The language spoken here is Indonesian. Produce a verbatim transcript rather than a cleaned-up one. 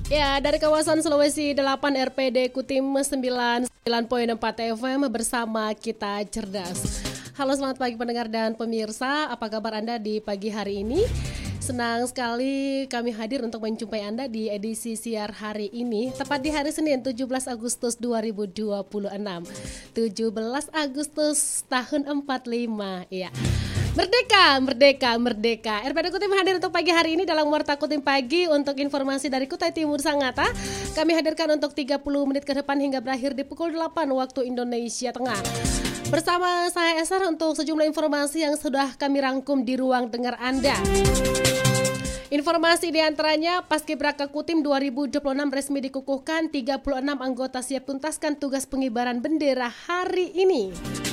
Ya, dari kawasan Sulawesi delapan R P D Kutim sembilan puluh sembilan koma empat F M bersama kita cerdas. Halo, selamat pagi pendengar dan pemirsa. Apa kabar Anda di pagi hari ini? Senang sekali kami hadir untuk menjumpai Anda di edisi siar hari ini, tepat di hari Senin tujuh belas Agustus dua ribu dua puluh enam. tujuh belas Agustus tahun empat puluh lima. Iya. Merdeka, merdeka, merdeka. R P D Kutim hadir untuk pagi hari ini dalam Warta Kutim Pagi untuk informasi dari Kutai Timur Sangatta. Kami hadirkan untuk tiga puluh menit ke depan hingga berakhir di pukul delapan waktu Indonesia Tengah. Bersama saya Esar untuk sejumlah informasi yang sudah kami rangkum di ruang dengar Anda. Informasi diantaranya Paskibraka Kutim dua ribu dua puluh enam resmi dikukuhkan, tiga puluh enam anggota siap tuntaskan tugas pengibaran bendera hari ini.